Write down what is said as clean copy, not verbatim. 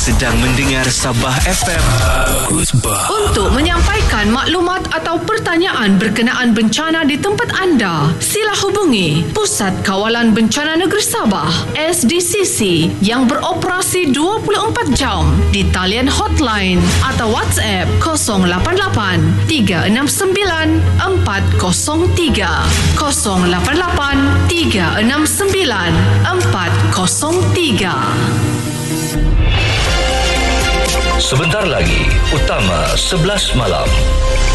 sedang mendengar Sabah FM. Untuk menyampaikan maklumat atau pertanyaan berkenaan bencana di tempat anda, sila hubungi Pusat Kawalan Bencana Negeri Sabah SDCC yang beroperasi 24 jam di talian hotline atau WhatsApp 088 369 403 088 369 403. Sebentar lagi, Utama 11 malam.